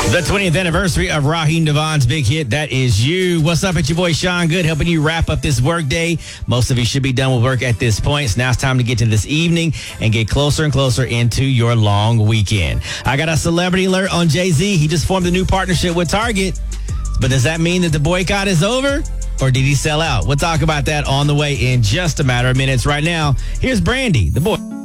The 20th anniversary of Raheem DeVaugh's big hit, That Is You. What's up? It's your boy Sean Good, helping you wrap up this work day. Most of you should be done with work at this point. So now it's time to get to this evening and get closer and closer into your long weekend. I got a celebrity alert on Jay-Z. He just formed a new partnership with Target. But does that mean that the boycott is over? Or did he sell out? We'll talk about that on the way in just a matter of minutes. Right now, here's Brandy, the boy.